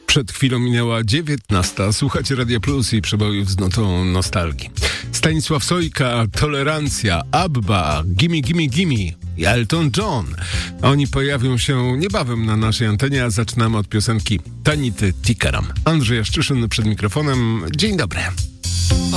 Przed chwilą minęła 19. Słuchacie Radia Plus i przebojów z notą nostalgii. Stanisław Sojka, Tolerancja, Abba, Gimme, Gimme, Gimme i Elton John. Oni pojawią się niebawem na naszej antenie, a zaczynamy od piosenki Tanity Tikaram. Andrzej Jaszczyszyn przed mikrofonem. Dzień dobry.